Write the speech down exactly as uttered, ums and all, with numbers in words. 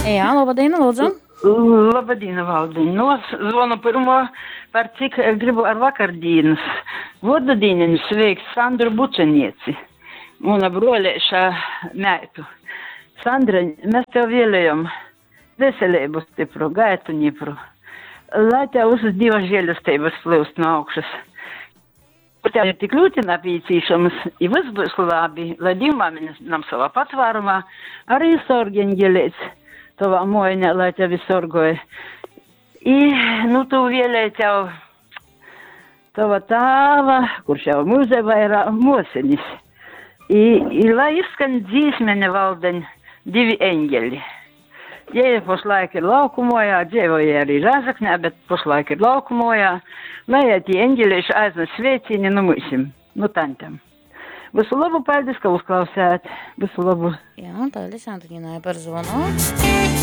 Jā, labdien, lūdzu. Labdien, Valdiņ. Nu, es zvanu pirmo par cik gribu ar vakardienas. Vordadīniem sveiks Sandru Bučenieci. Muna broļēša meitu. Sandra, mēs tev vēlējam veselību stipru, gaitu nipru. Lai tev uz Dieva žēlastības plūst no augšas. Tev ir tik ļoti napīcīšams, i viss būs labi, lai Dievmāmiņas nam savā patvārumā arī sorgeņģelēts tavā mojņā, lai tevi sorgoja. I, nu, tu vēlēji tev tava tāva, kurš jau mūzē vairā mosenis. I, i lai izskan dzīsmene, Valdeņ, divi eņģeļi. Jēja pašlaik ir laukumojā, dzīvoja arī Rāzaknē, bet pašlaik ir laukumojā. Lai tie eņģelīši aiznes sveicieni nu mūsim, nu tantam. Visu labu, paldies, ka uzklausāt. Visu labu. Jā, paldies, Antoniņai, par zvanu.